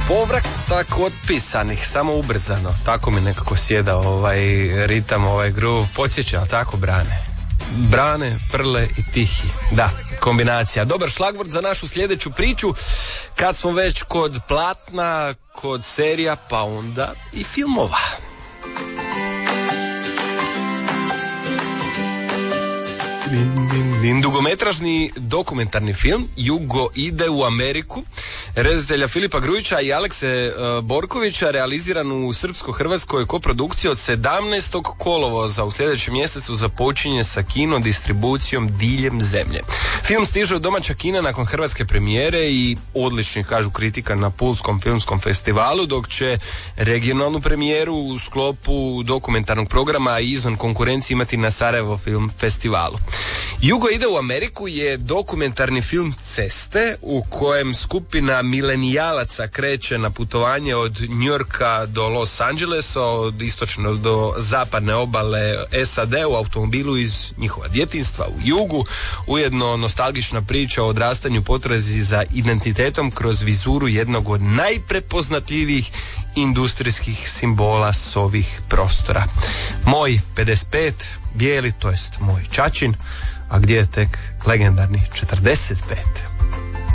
Povratak otpisanih, samo ubrzano. Tako mi nekako sjeda ovaj ritam, ovaj groove. Podsjeća, tako Brane? Brane, Prle i Tihi. Da, kombinacija. Dobar šlagvort za našu sljedeću priču. Kad smo već kod platna, kod serija, pa onda i filmova. Dugometražni dokumentarni film Jugo ide u Ameriku redatelja Filipa Grujića i Alekse Borkovića, realiziran u srpsko-hrvatskoj koprodukciji od 17. kolovoza. U sljedećem mjesecu započinje sa kino distribucijom diljem zemlje. Film stiže u domaća kina nakon hrvatske premijere i odličnih, kažu, kritika na Pulskom filmskom festivalu, dok će regionalnu premijeru u sklopu dokumentarnog programa i izvan konkurencije imati na Sarajevo film festivalu. Jugo ide u Ameriku je dokumentarni film Ceste u kojem skupina milenijalaca kreće na putovanje od Njujorka do Los Angelesa, od istočne do zapadne obale SAD u automobilu iz njihova djetinjstva u Jugu. Ujedno nostalgična priča o odrastanju, potrazi za identitetom kroz vizuru jednog od najprepoznatljivijih industrijskih simbola s ovih prostora. Moj 55, bijeli, to jest moj ćaćin, a gdje je tek legendarni 45?